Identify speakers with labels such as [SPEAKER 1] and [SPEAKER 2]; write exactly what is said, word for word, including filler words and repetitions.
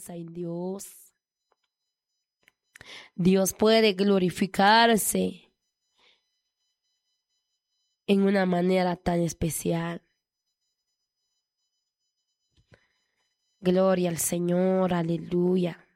[SPEAKER 1] goza en Dios. Dios puede glorificarse en una manera tan especial. Gloria al Señor, aleluya.